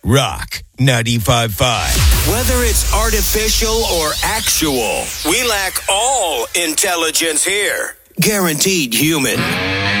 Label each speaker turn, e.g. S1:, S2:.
S1: Rock 95.5.
S2: Whether it's artificial or actual, we lack all intelligence here. Guaranteed human.